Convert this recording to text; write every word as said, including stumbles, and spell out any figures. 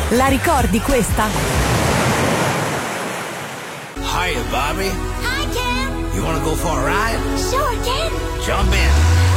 La ricordi questa? Hiya, Bobby. Hi, Ken. You wanna go for a ride? Sure, Ken. Jump in.